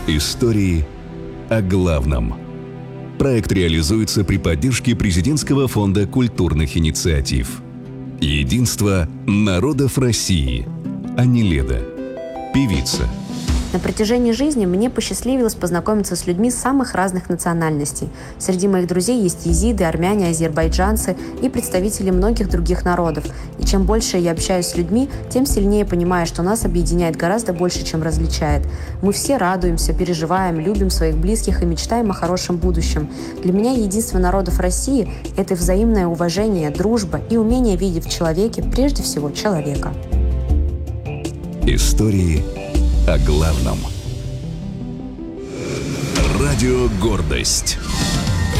Истории о главном. Проект реализуется при поддержке Президентского фонда культурных инициатив. Единство народов России. Аниледа. Певица. На протяжении жизни мне посчастливилось познакомиться с людьми самых разных национальностей. Среди моих друзей есть езиды, армяне, азербайджанцы и представители многих других народов. И чем больше я общаюсь с людьми, тем сильнее понимаю, что нас объединяет гораздо больше, чем различает. Мы все радуемся, переживаем, любим своих близких и мечтаем о хорошем будущем. Для меня единство народов России – это взаимное уважение, дружба и умение видеть в человеке прежде всего человека. Истории о главном. Радио «Гордость».